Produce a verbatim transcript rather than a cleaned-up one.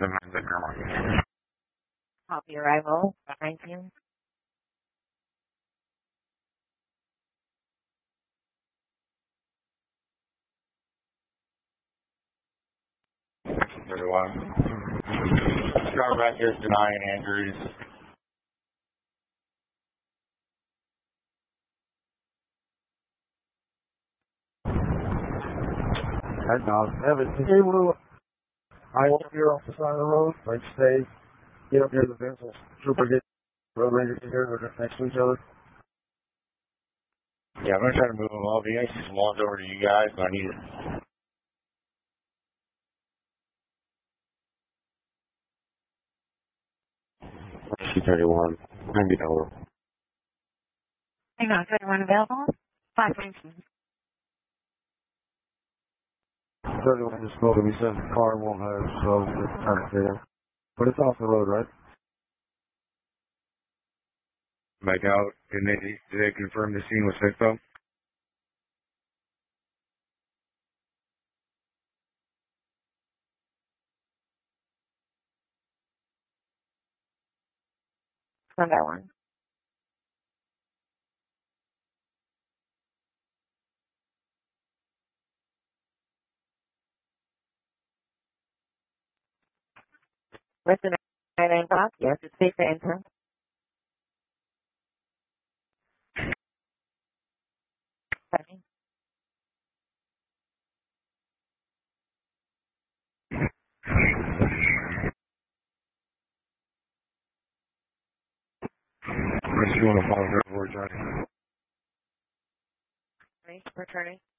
Copy arrival. Thank you. thirty-one. Car back here is denying Andrews. Head down. Evan, can you able to I up here off the side of the road? Like stay, get up near the fence, trooper get road rangers here, we're next to each other. Yeah, I'm gonna try to move them all. The ice walked over to you guys, but I need it. C thirty-one, ninety dollars. Hang on, thirty-one available. Five functions. thirty-one just spoke to me, said the car won't have, so just trying to figure. But it's off the road, right? Back out, and they, did they confirm the scene was fixed though? One by one. Where's the nine nine box? Yes, it's safe to enter. Okay. Unless you want to follow her, we're trying. Returning.